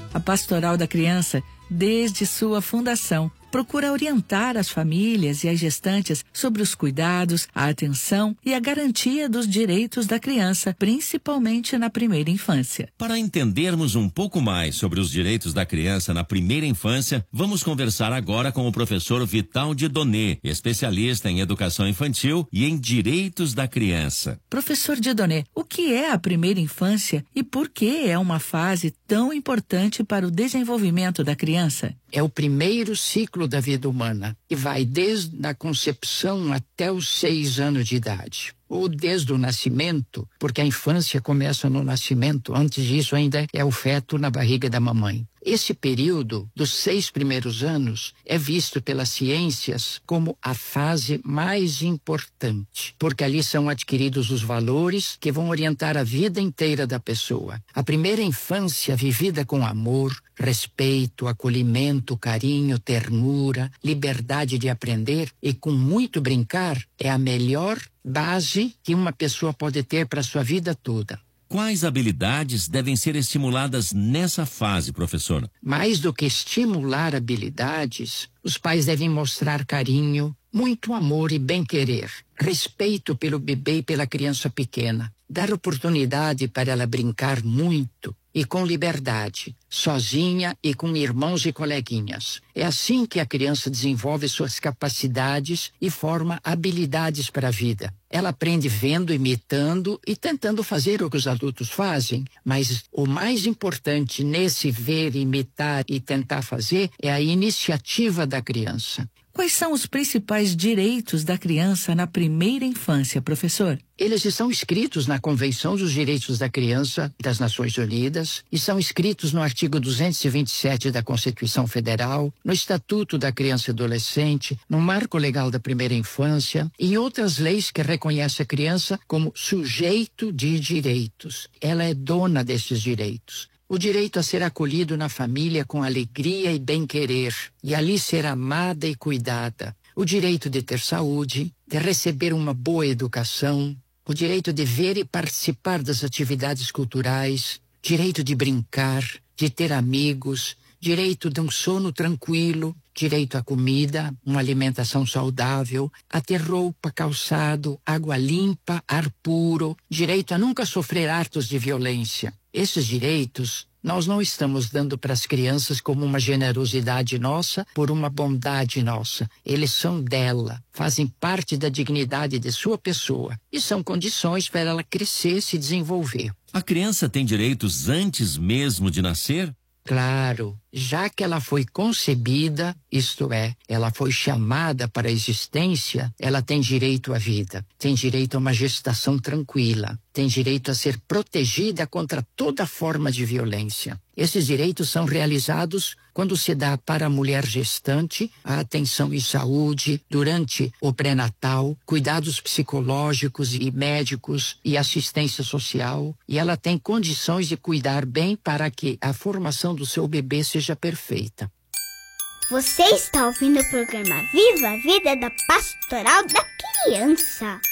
A Pastoral da Criança, desde sua fundação, procura orientar as famílias e as gestantes sobre os cuidados, a atenção e a garantia dos direitos da criança, principalmente na primeira infância. Para entendermos um pouco mais sobre os direitos da criança na primeira infância, vamos conversar agora com o professor Vital Dieudonné, especialista em educação infantil e em direitos da criança. Professor Dieudonné, o que é a primeira infância e por que é uma fase tão importante para o desenvolvimento da criança? É o primeiro ciclo da vida humana e vai desde a concepção até os 6 anos de idade. Ou desde o nascimento, porque a infância começa no nascimento. Antes disso ainda é o feto na barriga da mamãe. Esse período dos 6 primeiros anos é visto pelas ciências como a fase mais importante, porque ali são adquiridos os valores que vão orientar a vida inteira da pessoa. A primeira infância vivida com amor, respeito, acolhimento, carinho, ternura, liberdade de aprender e com muito brincar é a melhor base que uma pessoa pode ter para a sua vida toda. Quais habilidades devem ser estimuladas nessa fase, professora? Mais do que estimular habilidades, os pais devem mostrar carinho, muito amor e bem-querer, respeito pelo bebê e pela criança pequena, dar oportunidade para ela brincar muito e com liberdade, sozinha e com irmãos e coleguinhas. É assim que a criança desenvolve suas capacidades e forma habilidades para a vida. Ela aprende vendo, imitando e tentando fazer o que os adultos fazem. Mas o mais importante nesse ver, imitar e tentar fazer é a iniciativa da criança. Quais são os principais direitos da criança na primeira infância, professor? Eles estão escritos na Convenção dos Direitos da Criança das Nações Unidas e são escritos no artigo 227 da Constituição Federal, no Estatuto da Criança e Adolescente, no Marco Legal da Primeira Infância e em outras leis que reconhecem a criança como sujeito de direitos. Ela é dona desses direitos. O direito a ser acolhido na família com alegria e bem-querer, e ali ser amada e cuidada. O direito de ter saúde, de receber uma boa educação, o direito de ver e participar das atividades culturais, direito de brincar, de ter amigos, direito de um sono tranquilo, direito à comida, uma alimentação saudável, a ter roupa, calçado, água limpa, ar puro, direito a nunca sofrer atos de violência. Esses direitos nós não estamos dando para as crianças como uma generosidade nossa, por uma bondade nossa. Eles são dela, fazem parte da dignidade de sua pessoa e são condições para ela crescer e se desenvolver. A criança tem direitos antes mesmo de nascer? Claro, já que ela foi concebida, isto é, ela foi chamada para a existência, ela tem direito à vida, tem direito a uma gestação tranquila, tem direito a ser protegida contra toda forma de violência. Esses direitos são realizados quando se dá para a mulher gestante a atenção em saúde durante o pré-natal, cuidados psicológicos e médicos e assistência social, e ela tem condições de cuidar bem para que a formação do seu bebê seja perfeita. Você está ouvindo o programa Viva a Vida da Pastoral da Criança.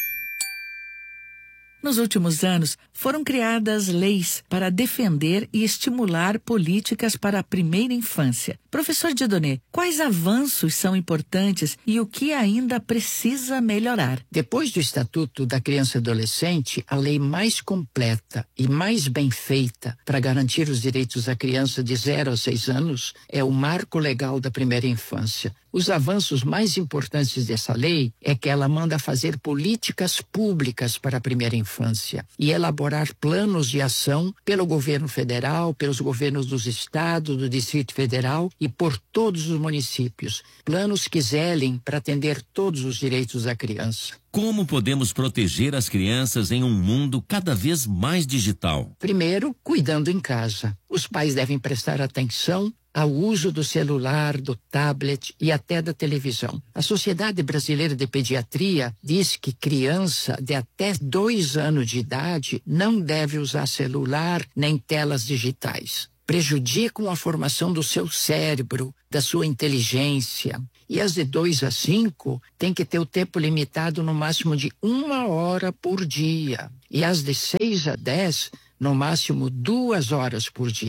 Nos últimos anos, foram criadas leis para defender e estimular políticas para a primeira infância. Professor Dieudonné, quais avanços são importantes e o que ainda precisa melhorar? Depois do Estatuto da Criança e Adolescente, a lei mais completa e mais bem feita para garantir os direitos da criança de 0 a 6 anos é o Marco Legal da Primeira Infância. Os avanços mais importantes dessa lei é que ela manda fazer políticas públicas para a primeira infância e elaborar planos de ação pelo governo federal, pelos governos dos estados, do Distrito Federal e por todos os municípios. Planos que zelem para atender todos os direitos da criança. Como podemos proteger as crianças em um mundo cada vez mais digital? Primeiro, cuidando em casa. Os pais devem prestar atenção ao uso do celular, do tablet e até da televisão. A Sociedade Brasileira de Pediatria diz que criança de até 2 anos de idade não deve usar celular nem telas digitais. Prejudicam a formação do seu cérebro, da sua inteligência. E as de 2 a 5 têm que ter o tempo limitado no máximo de 1 hora por dia. E as de 6 a 10, no máximo 2 horas por dia.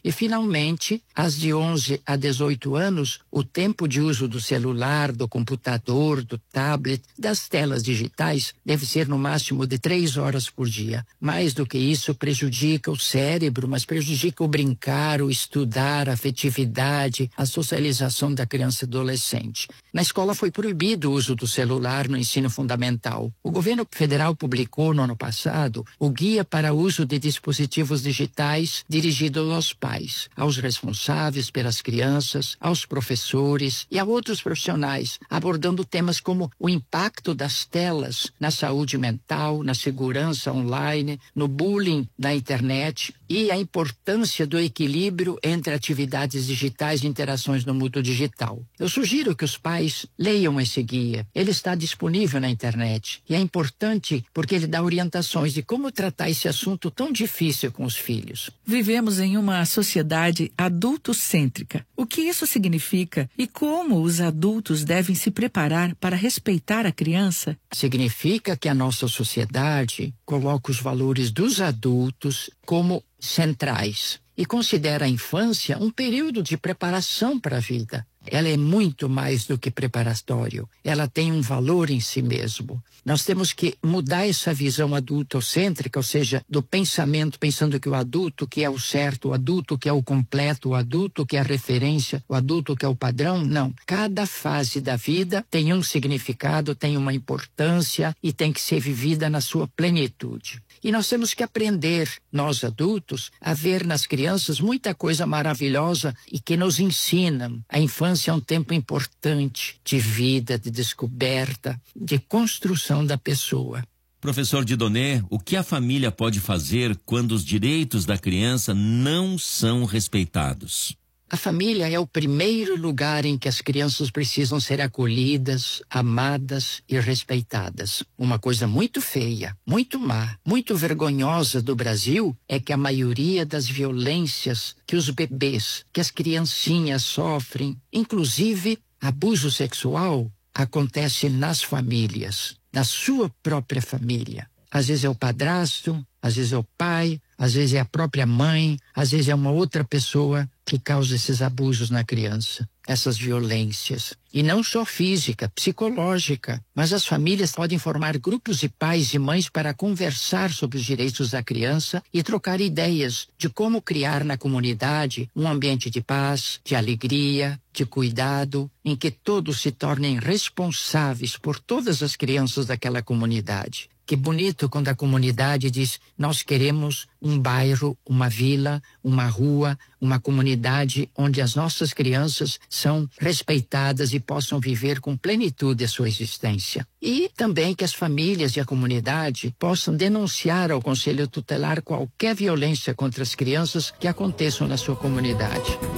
E, finalmente, as de 11 a 18 anos, o tempo de uso do celular, do computador, do tablet, das telas digitais deve ser no máximo de 3 horas por dia. Mais do que isso, prejudica o cérebro, mas prejudica o brincar, o estudar, a afetividade, a socialização da criança e adolescente. Na escola foi proibido o uso do celular no ensino fundamental. O governo federal publicou no ano passado o Guia para o Uso de Dispositivos Digitais dirigido aos pais, aos responsáveis pelas crianças, aos professores e a outros profissionais, abordando temas como o impacto das telas na saúde mental, na segurança online, no bullying na internet e a importância do equilíbrio entre atividades digitais e interações no mundo digital. Eu sugiro que os pais leiam esse guia. Ele está disponível na internet e é importante porque ele dá orientações de como tratar esse assunto tão difícil com os filhos. Vivemos em uma sociedade adultocêntrica. O que isso significa e como os adultos devem se preparar para respeitar a criança? Significa que a nossa sociedade coloca os valores dos adultos como centrais e considera a infância um período de preparação para a vida. Ela é muito mais do que preparatório. Ela tem um valor em si mesmo. Nós temos que mudar essa visão adultocêntrica, ou seja, do pensamento, pensando que o adulto que é o certo, o adulto que é o completo, o adulto que é a referência, o adulto que é o padrão. Não. Cada fase da vida tem um significado, tem uma importância e tem que ser vivida na sua plenitude. E nós temos que aprender, nós adultos, a ver nas crianças muita coisa maravilhosa e que nos ensinam. A infância é um tempo importante de vida, de descoberta, de construção da pessoa. Professor Dieudonné, o que a família pode fazer quando os direitos da criança não são respeitados? A família é o primeiro lugar em que as crianças precisam ser acolhidas, amadas e respeitadas. Uma coisa muito feia, muito má, muito vergonhosa do Brasil é que a maioria das violências que os bebês, que as criancinhas sofrem, inclusive abuso sexual, acontece nas famílias, na sua própria família. Às vezes é o padrasto, às vezes é o pai, às vezes é a própria mãe, às vezes é uma outra pessoa que causa esses abusos na criança, essas violências. E não só física, psicológica, mas as famílias podem formar grupos de pais e mães para conversar sobre os direitos da criança e trocar ideias de como criar na comunidade um ambiente de paz, de alegria, de cuidado, em que todos se tornem responsáveis por todas as crianças daquela comunidade. Que bonito quando a comunidade diz: nós queremos um bairro, uma vila, uma rua, uma comunidade onde as nossas crianças são respeitadas e possam viver com plenitude a sua existência. E também que as famílias e a comunidade possam denunciar ao Conselho Tutelar qualquer violência contra as crianças que aconteçam na sua comunidade.